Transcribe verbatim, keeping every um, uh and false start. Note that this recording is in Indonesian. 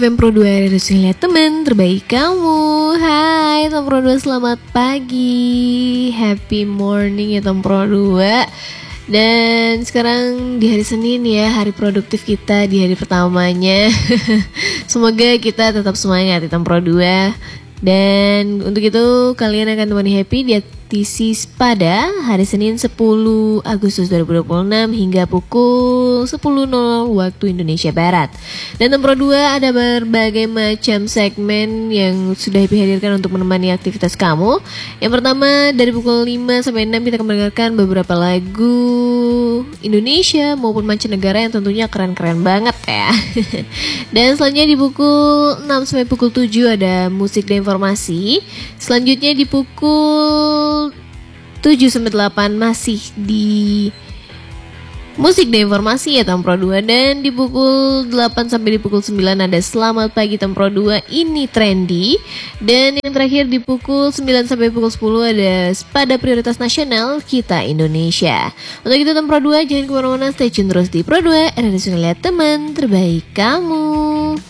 Tempro dua harus lihat temen terbaik kamu. Hai Tempro dua, selamat pagi. Happy morning ya Tempro dua. Dan sekarang di hari Senin ya, hari produktif kita di hari pertamanya. Semoga kita tetap semangat ya Tempro dua. Dan untuk itu kalian akan temani Happy di T C pada hari Senin sepuluh Agustus dua ribu dua puluh enam hingga pukul sepuluh waktu Indonesia Barat. Dan Tempro dua ada berbagai macam segmen yang sudah Happy hadirkan untuk menemani aktivitas kamu. Yang pertama dari pukul lima sampai enam kita akan mendengarkan beberapa lagu Indonesia maupun mancanegara yang tentunya keren-keren banget ya. Dan selanjutnya di pukul enam sampai pukul tujuh ada musik dan informasi. Selanjutnya di pukul tujuh sampai delapan masih di musik dan informasi ya Tempro dua. Dan di pukul delapan sampai di pukul sembilan ada Selamat Pagi Tempro dua, ini trendy. Dan yang terakhir di pukul sembilan sampai pukul sepuluh ada pada prioritas nasional kita Indonesia. Untuk itu Tempro dua jangan kemana-mana, stay tune terus di Pro dua, R R S Lihat Teman Terbaik Kamu.